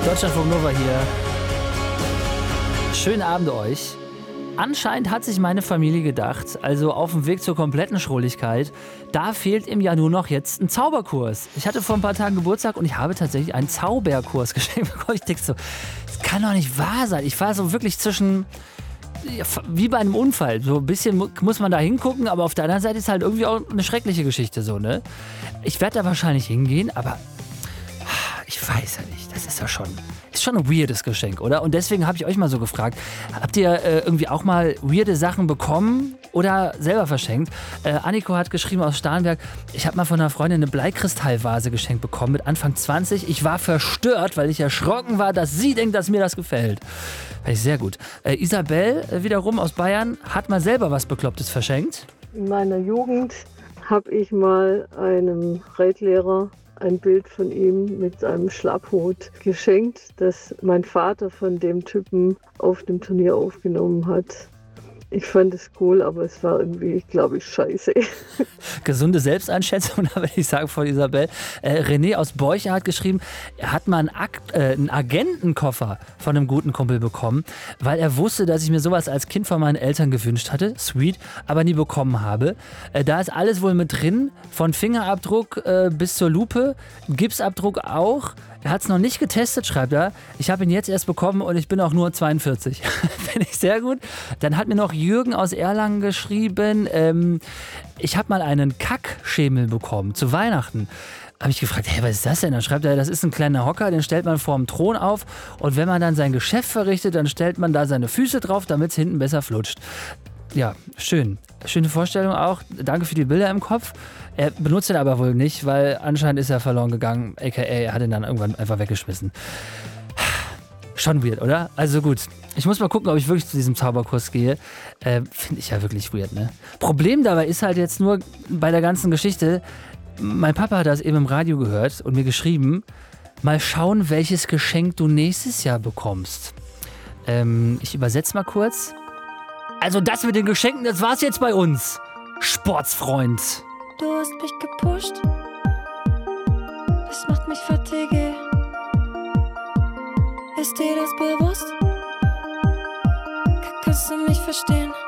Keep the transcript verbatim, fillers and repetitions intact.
Deutschlandfunk Nova hier. Schönen Abend euch. Anscheinend hat sich meine Familie gedacht, also auf dem Weg zur kompletten Schrulligkeit, da fehlt ihm ja nur noch jetzt ein Zauberkurs. Ich hatte vor ein paar Tagen Geburtstag und ich habe tatsächlich einen Zauberkurs geschenkt bekommen. Ich denke so, das kann doch nicht wahr sein. Ich war so wirklich zwischen, ja, wie bei einem Unfall. So ein bisschen muss man da hingucken, aber auf der anderen Seite ist halt irgendwie auch eine schreckliche Geschichte so, ne? Ich werde da wahrscheinlich hingehen, aber ich weiß ja nicht, das ist ja schon, ist schon ein weirdes Geschenk, oder? Und deswegen habe ich euch mal so gefragt, habt ihr äh, irgendwie auch mal weirde Sachen bekommen oder selber verschenkt? Äh, Anniko hat geschrieben aus Starnberg, ich habe mal von einer Freundin eine Bleikristallvase geschenkt bekommen mit Anfang zwanzig. Ich war verstört, weil ich erschrocken war, dass sie denkt, dass mir das gefällt. Fand ich sehr gut. Äh, Isabel äh, wiederum aus Bayern hat mal selber was Beklopptes verschenkt. In meiner Jugend habe ich mal einem Reitlehrer ein Bild von ihm mit einem Schlapphut geschenkt, das mein Vater von dem Typen auf dem Turnier aufgenommen hat. Ich fand es cool, aber es war irgendwie, glaube ich, scheiße. Gesunde Selbsteinschätzung, da würde ich sagen, von Isabel. Äh, René aus Borcher hat geschrieben, er hat mal einen, Akt, äh, einen Agentenkoffer von einem guten Kumpel bekommen, weil er wusste, dass ich mir sowas als Kind von meinen Eltern gewünscht hatte. Sweet, aber nie bekommen habe. Äh, da ist alles wohl mit drin, von Fingerabdruck äh, bis zur Lupe, Gipsabdruck auch. Er hat es noch nicht getestet, schreibt er. Ich habe ihn jetzt erst bekommen und ich bin auch nur zweiundvierzig. Finde ich sehr gut. Dann hat mir noch Jürgen aus Erlangen geschrieben, ähm, ich habe mal einen Kackschemel bekommen zu Weihnachten. Habe ich gefragt, hey, was ist das denn? Dann schreibt er, das ist ein kleiner Hocker, den stellt man vor dem Thron auf und wenn man dann sein Geschäft verrichtet, dann stellt man da seine Füße drauf, damit es hinten besser flutscht. Ja, schön. Schöne Vorstellung auch. Danke für die Bilder im Kopf. Er benutzt ihn aber wohl nicht, weil anscheinend ist er verloren gegangen, aka er hat ihn dann irgendwann einfach weggeschmissen. Schon weird, oder? Also gut, ich muss mal gucken, ob ich wirklich zu diesem Zauberkurs gehe. Äh, Finde ich ja wirklich weird, ne? Problem dabei ist halt jetzt nur bei der ganzen Geschichte, mein Papa hat das eben im Radio gehört und mir geschrieben, mal schauen, welches Geschenk du nächstes Jahr bekommst. Ähm, ich übersetze mal kurz. Also das mit den Geschenken, das war's jetzt bei uns, Sportsfreund. Du hast mich gepusht, das macht mich fatigué. Ist dir das bewusst? Kannst du mich verstehen?